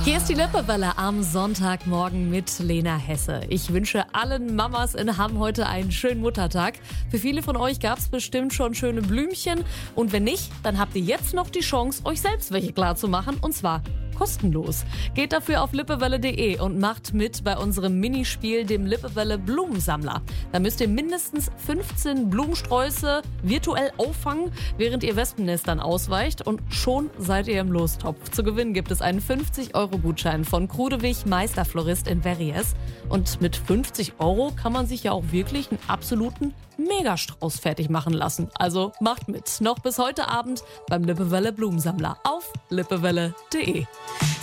Hier ist die Lippewelle am Sonntagmorgen mit Lena Hesse. Ich wünsche allen Mamas in Hamm heute einen schönen Muttertag. Für viele von euch gab es bestimmt schon schöne Blümchen. Und wenn nicht, dann habt ihr jetzt noch die Chance, euch selbst welche klar zu machen. Und zwar kostenlos. Geht dafür auf lippewelle.de und macht mit bei unserem Minispiel, dem Lippewelle Blumensammler. Da müsst ihr mindestens 15 Blumensträuße virtuell auffangen, während ihr Wespennestern ausweicht, und schon seid ihr im Lostopf. Zu gewinnen gibt es einen 50-Euro-Gutschein von Krudewig Meisterflorist in Verries. Und mit 50 Euro kann man sich ja auch wirklich einen absoluten Megastrauß fertig machen lassen. Also macht mit. Noch bis heute Abend beim Lippewelle Blumensammler auf lippewelle.de.